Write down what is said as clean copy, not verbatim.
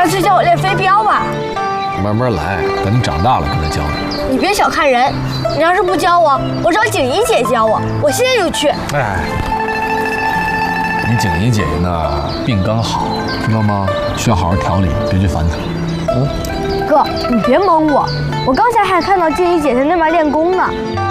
去教我练飞镖吧。 慢慢来，等你长大了哥再教你。 你别小看人，你要是不教我，我找景怡姐教我，我现在就去。 哎，你景怡姐姐呢病刚好，知道吗？需要好好调理，别去烦她。 哥，你别蒙我，我刚才还看到静怡姐在那边练功呢。